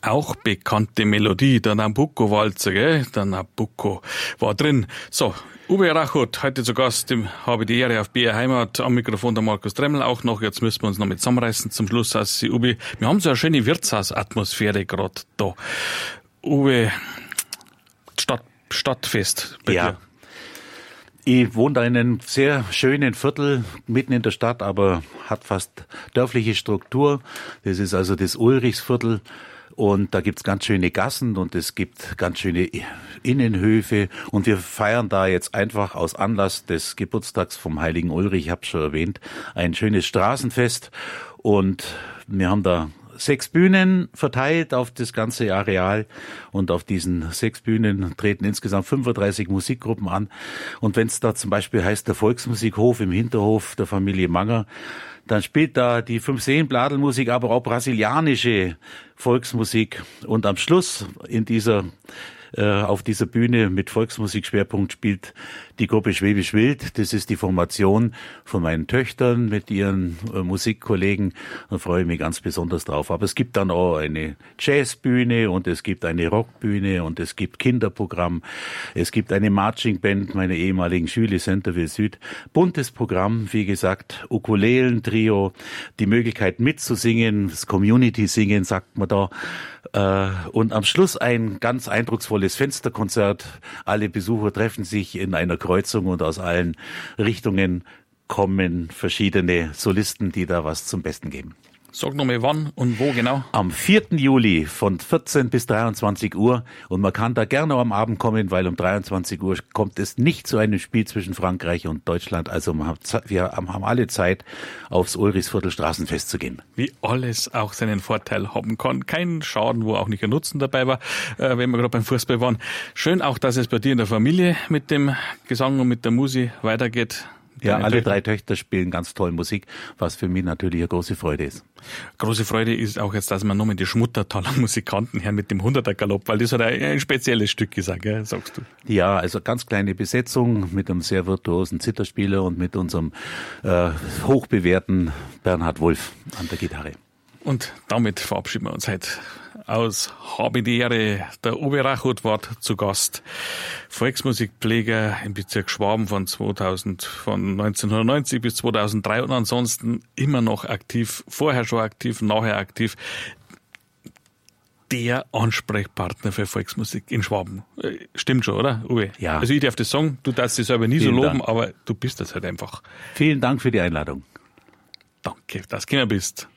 Auch bekannte Melodie, der Nabucco-Walzer, gell? Der Nabucco war drin. So, Uwe Rachut, heute zu Gast, habe ich die Ehre auf BR Heimat, am Mikrofon der Markus Dremmel auch noch. Jetzt müssen wir uns noch mit zusammenreißen zum Schluss. Also, Uwe, wir haben so eine schöne Wirtshausatmosphäre gerade da. Uwe, Stadtfest bei dir. Ich wohne da in einem sehr schönen Viertel, mitten in der Stadt, aber hat fast dörfliche Struktur. Das ist also das Ulrichsviertel. Und da gibt's ganz schöne Gassen und es gibt ganz schöne Innenhöfe. Und wir feiern da jetzt einfach aus Anlass des Geburtstags vom heiligen Ulrich, ich habe schon erwähnt, ein schönes Straßenfest. Und wir haben da 6 Bühnen verteilt auf das ganze Areal und auf diesen 6 Bühnen treten insgesamt 35 Musikgruppen an. Und wenn es da zum Beispiel heißt, der Volksmusikhof im Hinterhof der Familie Manger, dann spielt da die 5-Seen-Bladelmusik, aber auch brasilianische Volksmusik. Und am Schluss auf dieser Bühne mit Volksmusikschwerpunkt spielt die Gruppe Schwäbisch Wild. Das ist die Formation von meinen Töchtern mit ihren Musikkollegen. Da freue ich mich ganz besonders drauf. Aber es gibt dann auch eine Jazzbühne und es gibt eine Rockbühne und es gibt Kinderprogramm. Es gibt eine Marchingband meiner ehemaligen Schüler Centerville Süd. Buntes Programm, wie gesagt, Ukulelen-Trio, die Möglichkeit mitzusingen, das Community-Singen, sagt man da. Und am Schluss ein ganz eindrucksvolles Fensterkonzert. Alle Besucher treffen sich in einer Kreuzung und aus allen Richtungen kommen verschiedene Solisten, die da was zum Besten geben. Sag nochmal wann und wo genau? Am 4. Juli von 14 bis 23 Uhr und man kann da gerne am Abend kommen, weil um 23 Uhr kommt es nicht zu einem Spiel zwischen Frankreich und Deutschland. Also wir haben alle Zeit, aufs Ulrichsviertel Straßenfest zu gehen. Wie alles auch seinen Vorteil haben kann. Kein Schaden, wo auch nicht ein Nutzen dabei war, wenn wir gerade beim Fußball waren. Schön auch, dass es bei dir in der Familie mit dem Gesang und mit der Musik weitergeht. Ja, alle 3 Töchter spielen ganz toll Musik, was für mich natürlich eine große Freude ist. Große Freude ist auch jetzt, dass man nochmal die Schmuttertaler Musikanten hören mit dem 100er Galopp, weil das hat ein spezielles Stück gesagt, gell, sagst du? Ja, also ganz kleine Besetzung mit einem sehr virtuosen Zitherspieler und mit unserem hochbewährten Bernhard Wolf an der Gitarre. Und damit verabschieden wir uns heute aus Habe die Ehre. Der Uwe Rachut war zu Gast. Volksmusikpfleger im Bezirk Schwaben von 1990 bis 2003 und ansonsten immer noch aktiv, vorher schon aktiv, nachher aktiv. Der Ansprechpartner für Volksmusik in Schwaben. Stimmt schon, oder, Uwe? Ja. Also ich darf das sagen, du darfst dich selber nie so loben, aber du bist das halt einfach. Vielen Dank für die Einladung. Danke, dass du gekommen bist.